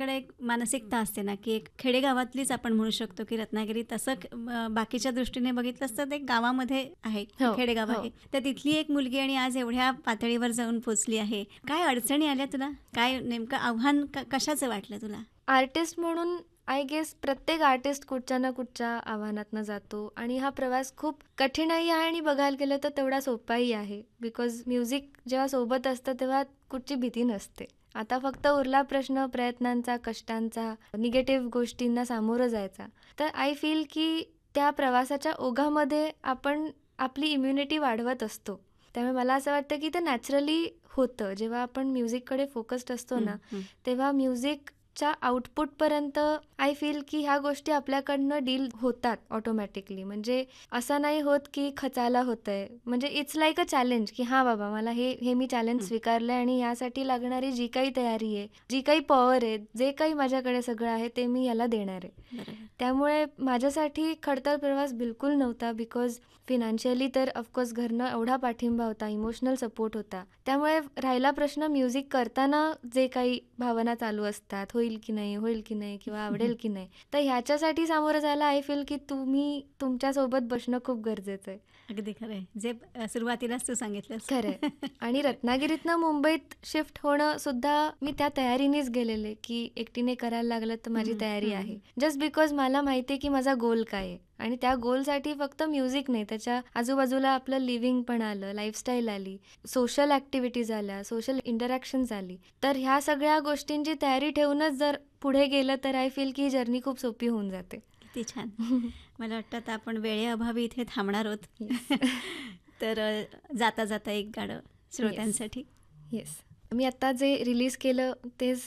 आपल्याकडे एक मानसिकता असते ना, की एक खेडेगावातलीच आपण म्हणू शकतो, की रत्नागिरी तसं बाकीच्या दृष्टीने बघितलंस तर ते गावामध्ये आहे, हो, खेडेगाव हो. आहे. तर तिथली एक मुलगी आणि आज एवढ्या पातळीवर जाऊन पोचली आहे. काय अडचणी आल्या तुला? काय नेमकं आव्हान कशाचं वाटलं तुला? आर्टिस्ट म्हणून आय गेस प्रत्येक आर्टिस्ट कुठच्या ना कुठच्या आव्हानातनं जातो आणि हा प्रवास खूप कठीणही आहे आणि बघायला गेलं तर तेवढा सोपाही आहे. बिकॉज म्युझिक जेव्हा सोबत असतं तेव्हा कुठची भीती नसते. आता फक्त उरला प्रश्न प्रयत्नांचा, कष्टांचा, निगेटिव्ह गोष्टींना सामोरं जायचा. तर आय फील की त्या प्रवासाच्या ओघामध्ये आपण आपली इम्युनिटी वाढवत असतो. त्यामुळे मला असं वाटतं की ते नॅचरली होतं. जेव्हा आपण म्युझिककडे फोकस्ड असतो ना, तेव्हा म्युझिकच्या आउटपुटपर्यंत आय फील की ह्या गोष्टी आपल्याकडनं डील होतात ऑटोमॅटिकली. म्हणजे असं नाही होत की खचायला होतंय. म्हणजे इट्स लाईक अ चॅलेंज की हां बाबा, मला हे मी चॅलेंज स्वीकारलं आहे आणि यासाठी लागणारी जी काही तयारी आहे, जी काही पॉवर आहे, जे काही माझ्याकडे सगळं आहे ते मी याला देणार आहे. बरोबर. त्यामुळे माझ्यासाठी खडतर प्रवास बिलकुल नव्हता. बिकॉज फिनान्शियली तर ऑफकोर्स घरनं एवढा पाठिंबा होता, इमोशनल सपोर्ट होता. त्यामुळे राहिला प्रश्न म्युझिक करताना जे काही भावना चालू असतात, होईल की नाही किंवा आवडेल की नाही, तर ह्याच्यासाठी सामोरं जायला आय फील की तुम्ही तुमच्यासोबत बसणं खूप गरजेचं आहे. अगदी खरं आहे. जे सुरुवातीलाच तू सांगितलंस. खरंय. आणि रत्नागिरीतनं मुंबईत शिफ्ट होणं सुद्धा मी त्या तयारीनेच गेलेले की एकटीने करायला लागलं तर माझी तयारी आहे. जस्ट बिकॉज मला माहिती आहे की माझा गोल काय आहे आणि त्या गोलसाठी फक्त म्युझिक नाही, त्याच्या आजूबाजूला आपलं लिव्हिंग पण आलं, लाईफस्टाईल आली, सोशल ॲक्टिव्हिटीज आल्या, सोशल इंटरॅक्शन्स आली. तर ह्या सगळ्या गोष्टींची तयारी ठेवूनच जर पुढे गेलं तर आय फील की ही जर्नी खूप सोपी होऊन जाते. किती छान. मला वाटतं आता आपण वेळेअभावी इथे थांबणार आहोत. तर जाता जाता एक गाणं श्रोत्यांसाठी. येस. मी आता जे रिलीज केलं तेच